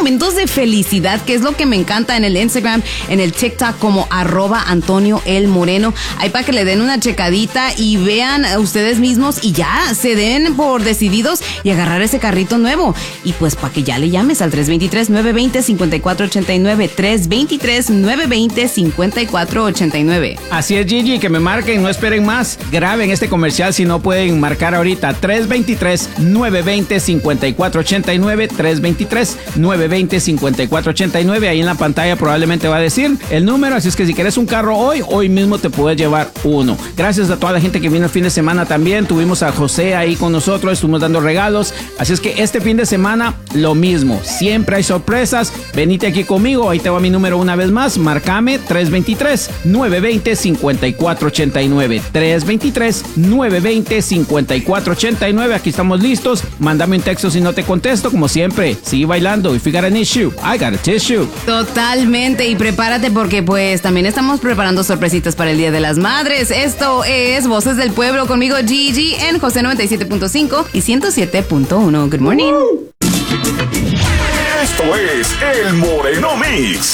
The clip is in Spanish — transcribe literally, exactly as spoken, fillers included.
momentos de felicidad, que es lo que me encanta en el Instagram, en el TikTok como arroba Antonio el Moreno. Ahí para que le den una checadita y vean ustedes mismos y ya se den por decididos y agarrar ese carrito nuevo. Y pues para que ya le llames al tres dos tres, nueve dos cero, cinco cuatro ocho nueve, tres dos tres, nueve dos cero, cinco cuatro ocho nueve. Así es, Gigi, que me marquen, no esperen más. Graben este comercial si no pueden marcar ahorita. tres dos tres, nueve dos cero, cinco cuatro ocho nueve, tres dos tres, nueve dos cero, cinco cuatro ocho nueve. Ahí en la pantalla probablemente va a decir el número, así es que si quieres un carro hoy, hoy mismo te puedes llevar uno. Gracias a toda la gente que vino el fin de semana también. Tuvimos a José ahí con nosotros, estuvimos dando regalos. Así es que este fin de semana lo mismo. Siempre hay sorpresas. Venite aquí conmigo, ahí te va mi número una vez más. Marcame tres dos tres, nueve dos cero, cinco cuatro ocho nueve. tres dos tres, nueve dos cero, cinco cuatro ocho nueve. Aquí estamos listos. Mándame un texto si no te contesto. Como siempre, sigue bailando. If you got an issue, I got a tissue. Totalmente, y prepárate porque pues también estamos preparando sorpresitas para el Día de las Madres. Esto es Voces del Pueblo conmigo Gigi en José noventa y siete punto cinco y ciento siete punto uno. Good morning. Esto es El Moreno Mix.